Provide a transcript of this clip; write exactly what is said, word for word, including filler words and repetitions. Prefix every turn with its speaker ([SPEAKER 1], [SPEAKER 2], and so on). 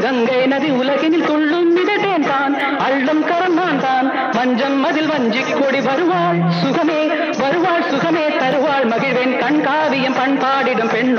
[SPEAKER 1] கங்கை நதி உலகினில் துள்ளும் மிதட்டேன் தான் அள்ளும் கரம் நான் தான் மஞ்சம் அதில் வஞ்சிக் கொடி வருவாள் சுகமே வருவாள் சுகமே தருவாள் மகிழ்வேன் கண் காவியம் பண்பாடு